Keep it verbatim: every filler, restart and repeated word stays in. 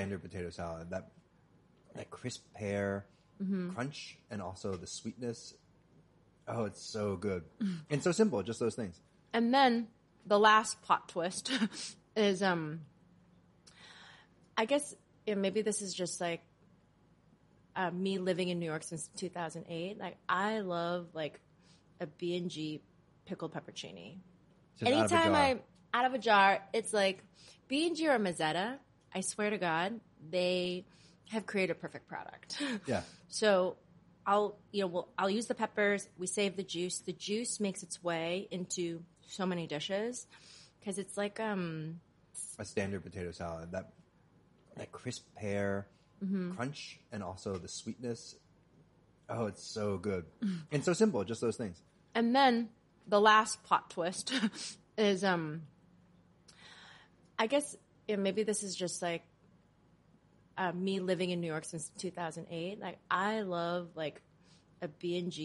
standard potato salad. That that crisp pear Mm-hmm. crunch and also the sweetness. Oh, it's so good. And so simple, just those things. And then the last plot twist is, um, I guess you know, maybe this is just like uh, me living in New York since two thousand eight. Like I love like a B and G pickled pepperoni. Just out of a Anytime jar. I out of a jar, it's like B and G or Mazzetta. I swear to God, they have created a perfect product. Yeah. So I'll, you know, we'll, I'll use the peppers. We save the juice. The juice makes its way into so many dishes because it's like um A standard potato salad. That that crisp pear Mm-hmm. crunch and also the sweetness. Oh, it's so good. And so simple, just those things. And then the last plot twist is, um, I guess you know, maybe this is just like uh, me living in New York since two thousand eight. Like I love like a B and G